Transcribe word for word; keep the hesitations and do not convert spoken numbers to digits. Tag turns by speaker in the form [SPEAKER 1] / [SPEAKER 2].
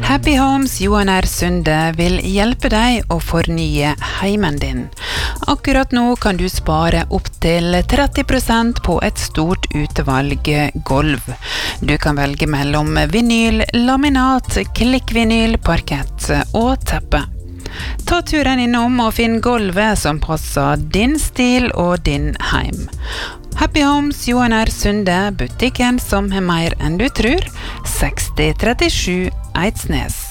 [SPEAKER 1] Happy Homes Johan R. Sunde vil hjelpe deg å fornye heimen din. Akkurat nå kan du spare opp til tretti prosent på et stort utvalg gulv. Du kan velge mellom vinyl, laminat, klikkvinyl, parkett og teppe. Ta turen innom og finn gulvet som passer din stil og din heim. Happy Homes Johan R. Sunde, butikken som er mer enn du tror, seksti trettisju Eidsnes.